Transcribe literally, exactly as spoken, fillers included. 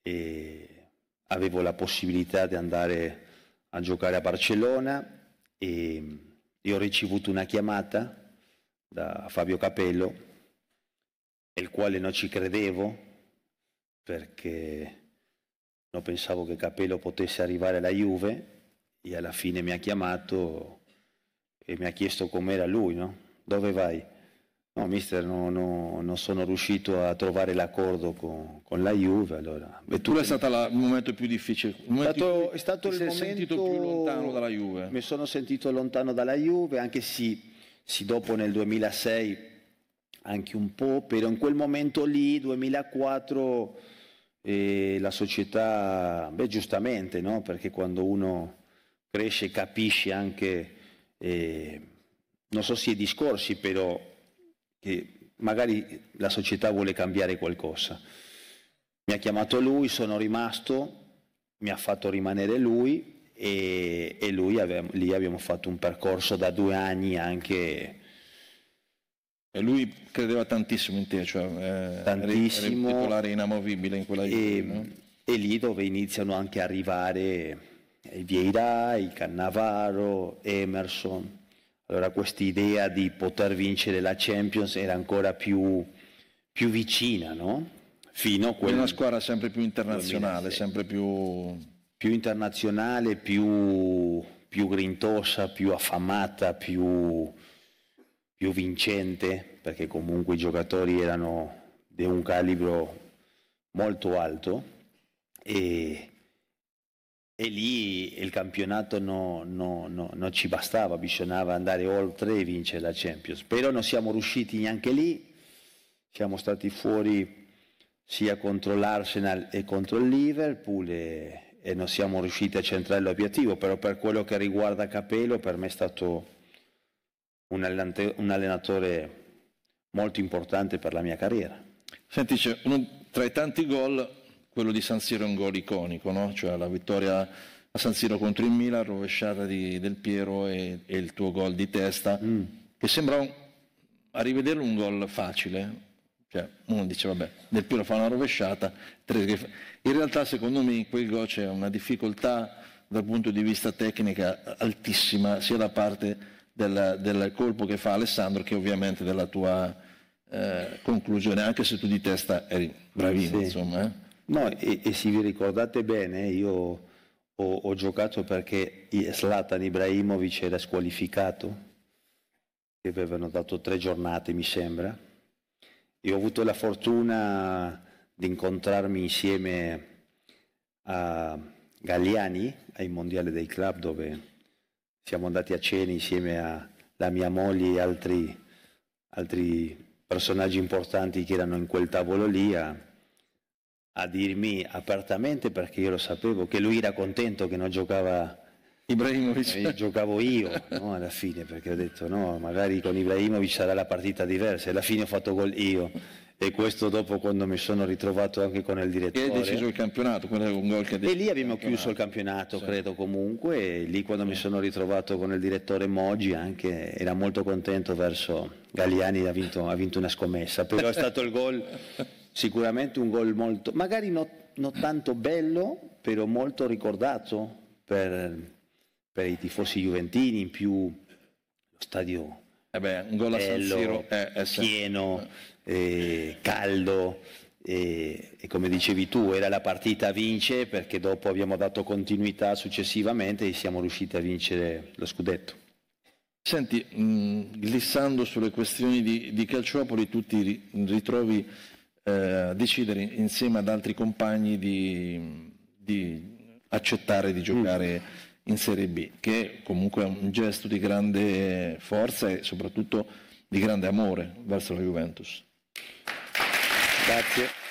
e avevo la possibilità di andare a giocare a Barcellona e, e ho ricevuto una chiamata da Fabio Capello, il quale non ci credevo perché non pensavo che Capello potesse arrivare alla Juve, e alla fine mi ha chiamato e mi ha chiesto com'era lui, no? Dove vai? No, mister, no, no, non sono riuscito a trovare l'accordo con, con la Juve. Allora, e tu è stato la, il momento più difficile? Il momento stato, più, è stato il sei momento sentito più lontano dalla Juve? Mi sono sentito lontano dalla Juve, anche se, se dopo nel duemilasei anche un po', però in quel momento lì, duemilaquattro, eh, la società, beh giustamente, no? Perché quando uno cresce capisce anche, eh, non so se i discorsi, però che magari la società vuole cambiare qualcosa. Mi ha chiamato lui, sono rimasto, mi ha fatto rimanere lui e, e lui aveva, lì abbiamo fatto un percorso da due anni anche. E lui credeva tantissimo in te, cioè eh, tantissimo, eri titolare inamovibile in quella e, Juve, no? E lì dove iniziano anche a arrivare i Vieira, i Cannavaro, Emerson. Allora questa idea di poter vincere la Champions era ancora più, più vicina, no? Fino a quel una squadra sempre più internazionale, duemilasei. sempre più... più internazionale, più, più grintosa, più affamata, più, più vincente, perché comunque i giocatori erano di un calibro molto alto e, e lì il campionato no, no, no, non ci bastava, bisognava andare oltre e vincere la Champions. Però non siamo riusciti neanche lì, siamo stati fuori sia contro l'Arsenal e contro il Liverpool e, e non siamo riusciti a centrare l'obiettivo, però per quello che riguarda Capello per me è stato un allenatore, un allenatore molto importante per la mia carriera. Senti, c'è uno, tra i tanti gol, quello di San Siro è un gol iconico, no? Cioè la vittoria a San Siro contro il Milan, rovesciata di Del Piero e, e il tuo gol di testa, mm. che sembra un, a rivederlo un gol facile. Cioè, uno dice vabbè, Del Piero fa una rovesciata, in realtà secondo me in quel gol c'è una difficoltà dal punto di vista tecnica altissima, sia da parte del, del colpo che fa Alessandro che ovviamente della tua eh, conclusione, anche se tu di testa eri bravino, sì. Insomma. Eh? No, e, e se vi ricordate bene, io ho, ho giocato perché Zlatan Ibrahimovic era squalificato, che avevano dato tre giornate mi sembra. Io ho avuto la fortuna di incontrarmi insieme a Galliani ai mondiali dei club, dove siamo andati a cena insieme alla mia moglie e altri, altri personaggi importanti che erano in quel tavolo lì a, a dirmi apertamente, perché io lo sapevo, che lui era contento che non giocava Ibrahimovic. Eh, giocavo io, no, alla fine, perché ho detto no, magari con Ibrahimovic sarà la partita diversa, e alla fine ho fatto gol io, e questo dopo quando mi sono ritrovato anche con il direttore. E hai deciso il campionato, quello è un gol che e lì abbiamo chiuso il campionato, sì. Credo comunque, e lì quando sì. mi sono ritrovato con il direttore Moggi anche era molto contento verso Galliani, ha vinto, ha vinto una scommessa, però è stato il gol, sicuramente un gol molto, magari non no tanto bello, però molto ricordato per... per i tifosi juventini, in più lo stadio eh beh, un gol a San Siro è, è pieno, eh, caldo e, e come dicevi tu era la partita a vincere, perché dopo abbiamo dato continuità successivamente e siamo riusciti a vincere lo scudetto. Senti, mh, glissando sulle questioni di, di Calciopoli, tu ti ritrovi eh, a decidere insieme ad altri compagni di, di accettare di giocare mm. in Serie B, che comunque è un gesto di grande forza e soprattutto di grande amore verso la Juventus. Grazie.